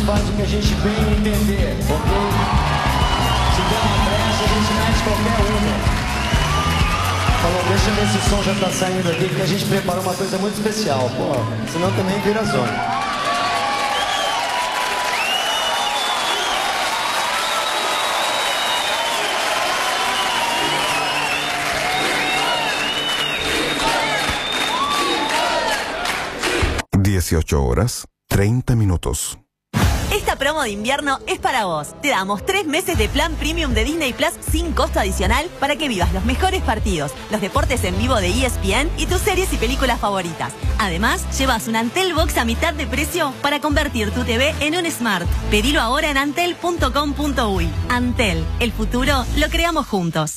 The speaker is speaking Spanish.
faz o que a gente bem entender, ok? Se der uma brecha, a gente mete qualquer uma. Falou, deixa eu ver se o som já tá saindo aqui, porque a gente preparou uma coisa muito especial, pô. Senão também vira zona. 18:30. Esta promo de invierno es para vos. Te damos 3 meses de plan premium de Disney Plus sin costo adicional para que vivas los mejores partidos, los deportes en vivo de ESPN y tus series y películas favoritas. Además, llevas un Antel Box a mitad de precio para convertir tu TV en un Smart. Pedilo ahora en antel.com.uy. Antel, el futuro lo creamos juntos.